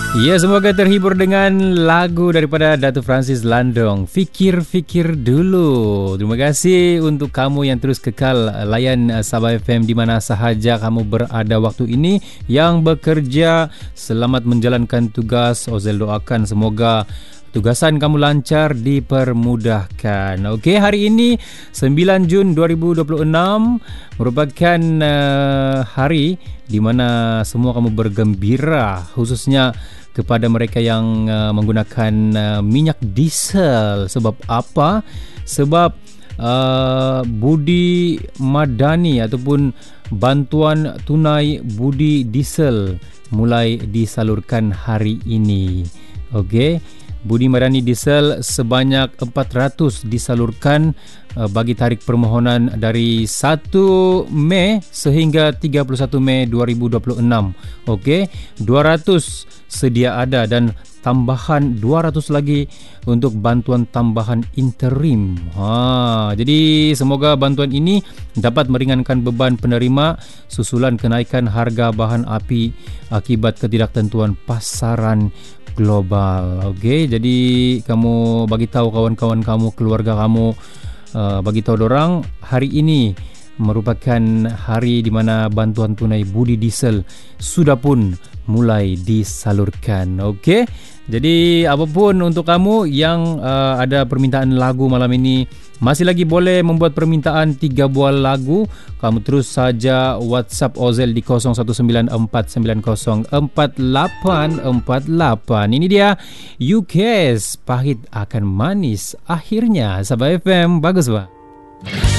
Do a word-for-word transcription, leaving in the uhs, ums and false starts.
Ya, semoga terhibur dengan lagu daripada Datuk Francis Landong, Fikir-Fikir Dulu. Terima kasih untuk kamu yang terus kekal layan Sabah F M di mana sahaja kamu berada waktu ini. Yang bekerja, selamat menjalankan tugas. Ozel doakan semoga tugasan kamu lancar, dipermudahkan. Okey, hari ini sembilan Jun dua ribu dua puluh enam merupakan uh, hari di mana semua kamu bergembira, khususnya kepada mereka yang uh, menggunakan uh, minyak diesel. Sebab apa? Sebab uh, budi madani ataupun bantuan tunai budi diesel mulai disalurkan hari ini. Okey, budi madani diesel sebanyak empat ratus disalurkan uh, bagi tarikh permohonan dari satu Mei sehingga tiga puluh satu Mei dua ribu dua puluh enam. Okey, dua ratus sedia ada dan tambahan dua ratus lagi untuk bantuan tambahan interim. Ha, jadi semoga bantuan ini dapat meringankan beban penerima susulan kenaikan harga bahan api akibat ketidaktentuan pasaran global. Okey, jadi kamu bagi tahu kawan-kawan kamu, keluarga kamu, uh, bagi tahu dorang hari ini merupakan hari di mana bantuan tunai budi diesel sudah pun mulai disalurkan. Okey, jadi apapun untuk kamu yang uh, ada permintaan lagu malam ini, masih lagi boleh membuat permintaan tiga buah lagu. Kamu terus saja WhatsApp Ozel di kosong satu sembilan empat sembilan kosong empat lapan empat lapan. Ini dia U K S, pahit akan manis akhirnya. Sabah F M, bagus, Pak.